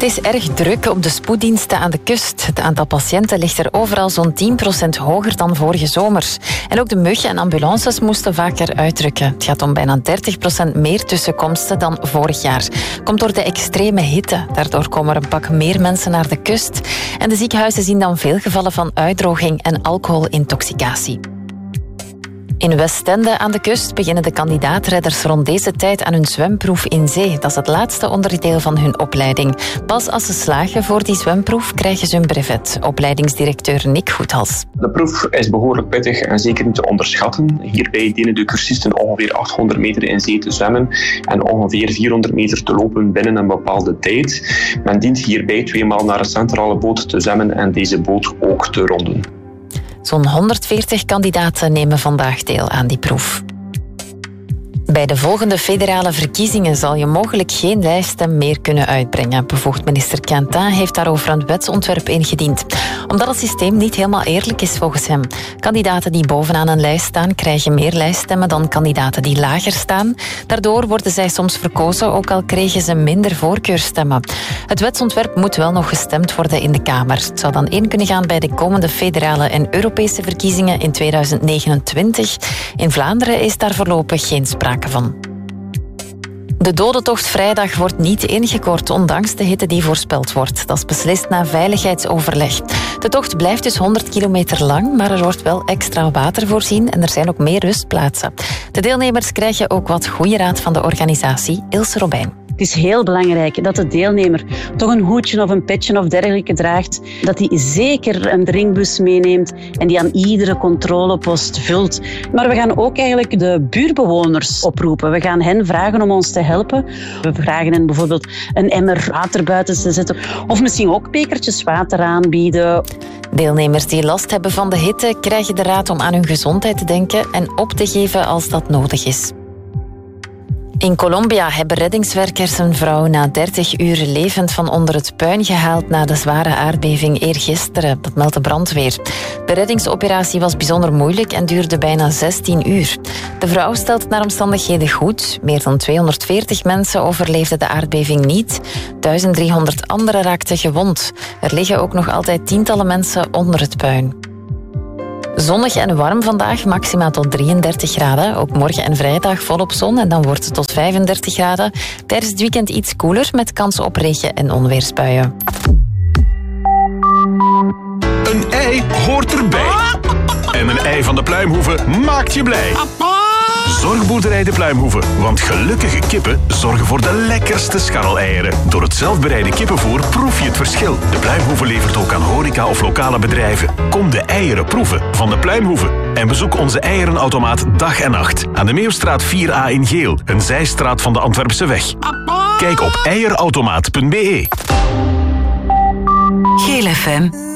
Het is erg druk op de spoeddiensten aan de kust. Het aantal patiënten ligt er overal zo'n 10% hoger dan vorige zomer. En ook de mug- en ambulances moesten vaker uitrukken. Het gaat om bijna 30% meer tussenkomsten dan vorig jaar. Komt door de extreme hitte. Daardoor komen er een pak meer mensen naar de kust. En de ziekenhuizen zien dan veel gevallen van uitdroging en alcoholintoxicatie. In Westende aan de kust beginnen de kandidaatredders rond deze tijd aan hun zwemproef in zee. Dat is het laatste onderdeel van hun opleiding. Pas als ze slagen voor die zwemproef krijgen ze hun brevet. Opleidingsdirecteur Nick Goethals. De proef is behoorlijk pittig en zeker niet te onderschatten. Hierbij dienen de cursisten ongeveer 800 meter in zee te zwemmen en ongeveer 400 meter te lopen binnen een bepaalde tijd. Men dient hierbij 2 maal naar een centrale boot te zwemmen en deze boot ook te ronden. Zo'n 140 kandidaten nemen vandaag deel aan die proef. Bij de volgende federale verkiezingen zal je mogelijk geen lijststem meer kunnen uitbrengen. Bevoegd minister Quentin heeft daarover een wetsontwerp ingediend. Omdat het systeem niet helemaal eerlijk is volgens hem. Kandidaten die bovenaan een lijst staan krijgen meer lijststemmen dan kandidaten die lager staan. Daardoor worden zij soms verkozen, ook al kregen ze minder voorkeurstemmen. Het wetsontwerp moet wel nog gestemd worden in de Kamer. Het zou dan in kunnen gaan bij de komende federale en Europese verkiezingen in 2029. In Vlaanderen is daar voorlopig geen sprake van. De dodentocht vrijdag wordt niet ingekort, ondanks de hitte die voorspeld wordt. Dat is beslist na veiligheidsoverleg. De tocht blijft dus 100 kilometer lang, maar er wordt wel extra water voorzien en er zijn ook meer rustplaatsen. De deelnemers krijgen ook wat goede raad van de organisatie. Ilse Robijn. Het is heel belangrijk dat de deelnemer toch een hoedje of een petje of dergelijke draagt. Dat hij zeker een drinkbus meeneemt en die aan iedere controlepost vult. Maar we gaan ook eigenlijk de buurtbewoners oproepen. We gaan hen vragen om ons te helpen. We vragen hen bijvoorbeeld een emmer water buiten te zetten. Of misschien ook bekertjes water aanbieden. Deelnemers die last hebben van de hitte krijgen de raad om aan hun gezondheid te denken en op te geven als dat nodig is. In Colombia hebben reddingswerkers een vrouw na 30 uur levend van onder het puin gehaald na de zware aardbeving eergisteren. Dat meldt de brandweer. De reddingsoperatie was bijzonder moeilijk en duurde bijna 16 uur. De vrouw stelt het naar omstandigheden goed. Meer dan 240 mensen overleefden de aardbeving niet. 1300 anderen raakten gewond. Er liggen ook nog altijd tientallen mensen onder het puin. Zonnig en warm vandaag, maximaal tot 33 graden. Ook morgen en vrijdag volop zon en dan wordt het tot 35 graden. Tijdens het weekend iets koeler met kans op regen- en onweersbuien. Een ei hoort erbij. En een ei van de Pluimhoeve maakt je blij. Zorgboerderij de Pluimhoeve, want gelukkige kippen zorgen voor de lekkerste scharreleieren. Door het zelfbereide kippenvoer proef je het verschil. De Pluimhoeve levert ook aan horeca of lokale bedrijven. Kom de eieren proeven van de Pluimhoeve. En bezoek onze eierenautomaat dag en nacht. Aan de Meeuwstraat 4A in Geel, een zijstraat van de Antwerpse weg. Kijk op eierautomaat.be. Geel FM.